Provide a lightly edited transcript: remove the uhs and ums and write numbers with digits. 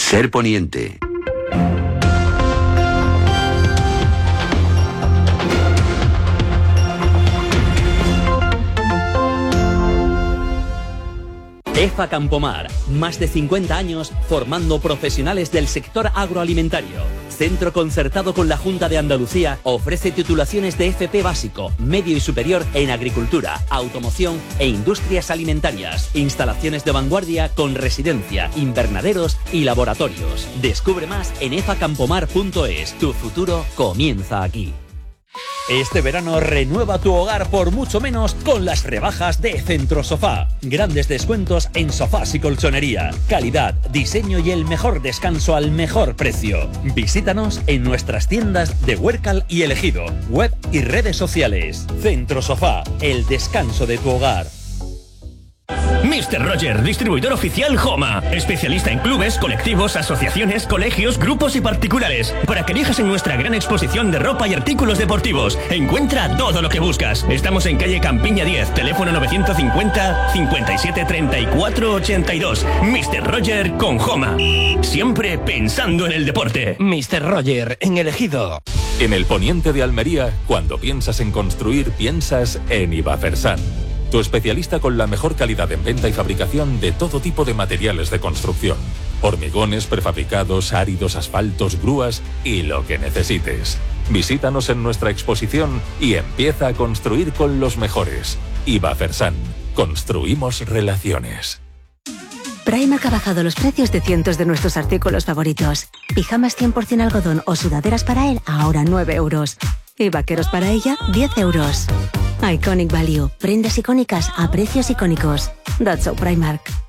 Ser Poniente. EFA Campomar, más de 50 años formando profesionales del sector agroalimentario. Centro concertado con la Junta de Andalucía, ofrece titulaciones de FP básico, medio y superior en agricultura, automoción e industrias alimentarias. Instalaciones de vanguardia con residencia, invernaderos y laboratorios. Descubre más en efacampomar.es. Tu futuro comienza aquí. Este verano renueva tu hogar por mucho menos con las rebajas de Centro Sofá. Grandes descuentos en sofás y colchonería. Calidad, diseño y el mejor descanso al mejor precio. Visítanos en nuestras tiendas de Huércal y El Ejido, web y redes sociales. Centro Sofá, el descanso de tu hogar. Mr. Roger, distribuidor oficial Homa. Especialista en clubes, colectivos, asociaciones, colegios, grupos y particulares. Para que elijas en nuestra gran exposición de ropa y artículos deportivos. Encuentra todo lo que buscas. Estamos en calle Campiña 10, teléfono 950 57 34 82. Mr. Roger con Homa. Siempre pensando en el deporte. Mr. Roger, en El Ejido. En el poniente de Almería, cuando piensas en construir, piensas en Ibafersan. Tu especialista con la mejor calidad en venta y fabricación de todo tipo de materiales de construcción. Hormigones, prefabricados, áridos, asfaltos, grúas y lo que necesites. Visítanos en nuestra exposición y empieza a construir con los mejores. Ibafersan. Construimos relaciones. Primark ha bajado los precios de cientos de nuestros artículos favoritos. Pijamas 100% algodón o sudaderas para él, ahora 9 euros. Y vaqueros para ella, 10 euros. Iconic Value. Prendas icónicas a precios icónicos. That's so Primark.